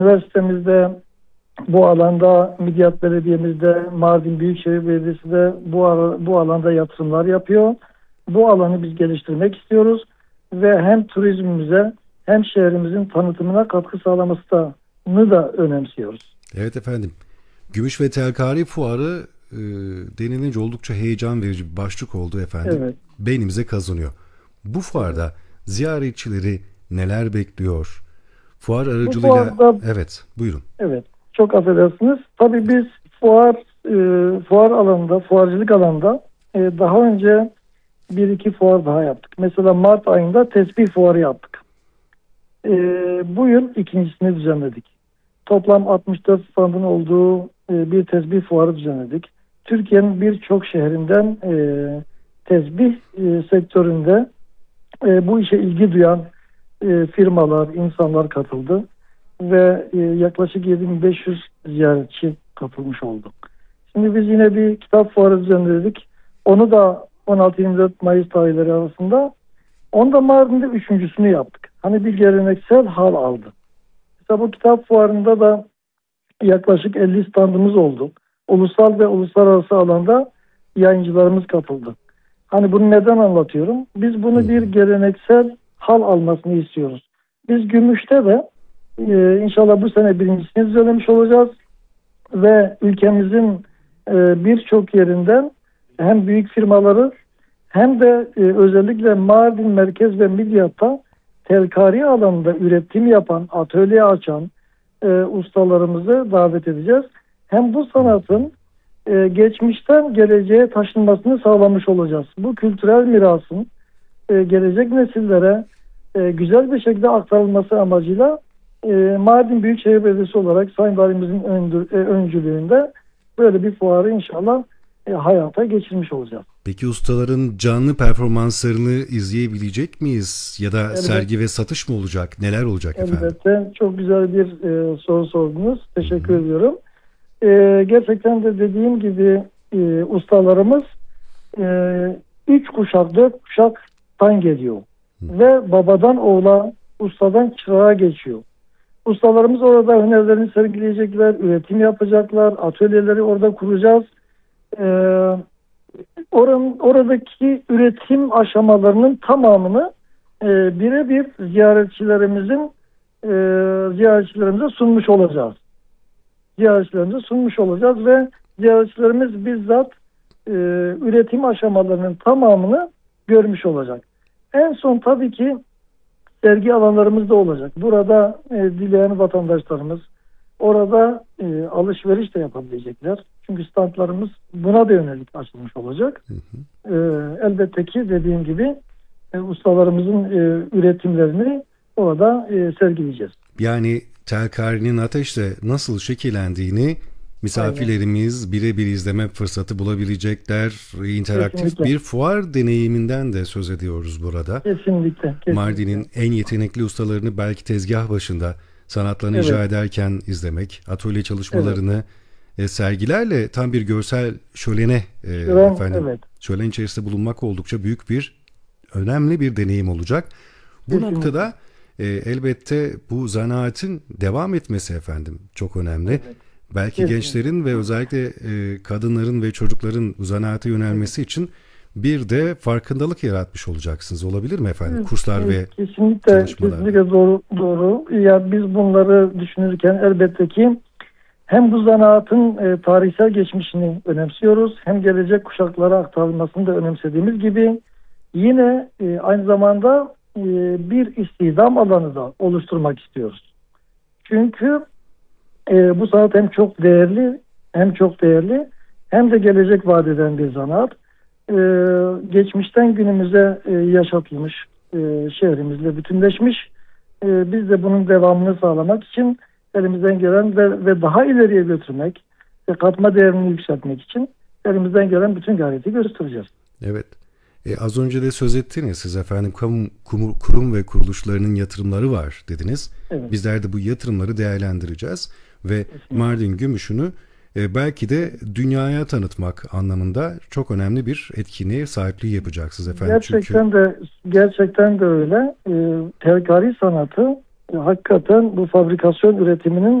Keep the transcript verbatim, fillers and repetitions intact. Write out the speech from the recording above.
Üniversitemizde bu alanda, Midyat Belediye'mizde, Mardin Büyükşehir Belediyesi de bu, ara- bu alanda yatırımlar yapıyor. Bu alanı biz geliştirmek istiyoruz ve hem turizmimize hem şehrimizin tanıtımına katkı sağlamasını da önemsiyoruz. Evet efendim. Gümüş ve Telkari Fuarı e, denilince oldukça heyecan verici bir başlık oldu efendim. Evet, Beynimize kazınıyor. Bu evet. fuarda ziyaretçileri neler bekliyor? Fuar Bu aracılığıyla fuarda, evet buyurun. evet, çok affedersiniz. Tabii biz fuar e, fuar alanında, fuarcılık alanında e, daha önce bir iki fuar daha yaptık. Mesela Mart ayında tesbih fuarı yaptık. E, Bu yıl ikincisini düzenledik. Toplam altmış dört standın olduğu e, bir tesbih fuarı düzenledik. Türkiye'nin birçok şehrinden e, tesbih e, sektöründe e, bu işe ilgi duyan e, firmalar, insanlar katıldı ve e, yaklaşık yedi bin beş yüz ziyaretçi katılmış oldu. Şimdi biz yine bir kitap fuarı düzenledik. Onu da on altı yirmi dört Mayıs tarihleri arasında. Onda Mardin'de üçüncüsünü yaptık. Hani bir geleneksel hal aldı. Mesela bu kitap fuarında da yaklaşık elli standımız oldu. Ulusal ve uluslararası alanda yayıncılarımız katıldı. Hani bunu neden anlatıyorum? Biz Hı bunu bir hı. geleneksel hal almasını istiyoruz. Biz Gümüş'te de e, inşallah bu sene birincisini düzenlemiş olacağız ve ülkemizin e, birçok yerinden hem büyük firmaları hem de e, özellikle Mardin Merkez ve Midyat'ta telkari alanında üretim yapan, atölye açan e, ustalarımızı davet edeceğiz. Hem bu sanatın e, geçmişten geleceğe taşınmasını sağlamış olacağız. Bu kültürel mirasın e, gelecek nesillere e, güzel bir şekilde aktarılması amacıyla e, Mardin Büyükşehir Belediyesi olarak Sayın Valimizin öndür, e, öncülüğünde böyle bir fuarı inşallah e, hayata geçirmiş olacağız. Peki ustaların canlı performanslarını izleyebilecek miyiz? Ya da Elbette, sergi ve satış mı olacak? Neler olacak efendim? elbette çok güzel bir e, soru sordunuz. Hı Teşekkür hı. ediyorum. E, gerçekten de dediğim gibi e, ustalarımız e, üç kuşak, dört kuşaktan geliyor. Hı. Ve babadan oğula, ustadan çırağa geçiyor. Ustalarımız orada hünerlerini sergileyecekler, üretim yapacaklar, atölyeleri orada kuracağız. E, oranın, oradaki üretim aşamalarının tamamını e, birebir ziyaretçilerimizin e, ziyaretçilerimize sunmuş olacağız. Ziyaretçilerimize sunmuş olacağız ve ziyaretçilerimiz bizzat e, üretim aşamalarının tamamını görmüş olacak. En son tabii ki sergi alanlarımız da olacak. Burada e, dileyen vatandaşlarımız orada e, alışveriş de yapabilecekler. Çünkü standlarımız buna da yönelik açılmış olacak. Hı hı. E, elbette ki dediğim gibi e, ustalarımızın e, üretimlerini orada e, sergileyeceğiz. Yani telkarinin ateşte nasıl şekillendiğini Aynen. misafirlerimiz birebir izleme fırsatı bulabilecekler. İnteraktif Kesinlikle. bir fuar deneyiminden de söz ediyoruz burada. Kesinlikle. Kesinlikle. Mardin'in en yetenekli ustalarını belki tezgah başında sanatlarını icra Evet. ederken izlemek, atölye Evet. çalışmalarını e, sergilerle tam bir görsel şölene e, Şuran, efendim evet. şölen içerisinde bulunmak oldukça büyük bir önemli bir deneyim olacak. Bu Kesinlikle. noktada e, elbette bu zanaatin devam etmesi efendim çok önemli. Evet. Belki Kesinlikle. gençlerin ve özellikle e, kadınların ve çocukların bu zanaate Evet. yönelmesi için bir de farkındalık yaratmış olacaksınız. Olabilir mi efendim? Evet, Kurslar evet, ve kesinlikle, çalışmalarda. kesinlikle doğru, doğru. Ya biz bunları düşünürken elbette ki hem bu zanaatın e, tarihsel geçmişini önemsiyoruz, hem gelecek kuşaklara aktarılmasını da önemsediğimiz gibi yine e, aynı zamanda e, bir istihdam alanı da oluşturmak istiyoruz. Çünkü e, bu sanat hem çok değerli, hem çok değerli, hem de gelecek vaat eden bir zanaat. E, Geçmişten günümüze e, yaşatılmış, e, şehrimizle bütünleşmiş. E, biz de bunun devamını sağlamak için elimizden gelen ve, ve daha ileriye götürmek ve katma değerini yükseltmek için elimizden gelen bütün gayreti göstereceğiz. Evet. E, az önce de söz ettiniz siz efendim kamu, kumu- kurum ve kuruluşlarının yatırımları var dediniz. Evet, Bizler de bu yatırımları değerlendireceğiz ve kesinlikle. Mardin Gümüş'ünü e, belki de dünyaya tanıtmak anlamında çok önemli bir etkinliğe sahipliği yapacaksınız efendim. Çünkü Gerçekten de gerçekten de öyle. E, telkari sanatı hakikaten bu fabrikasyon üretiminin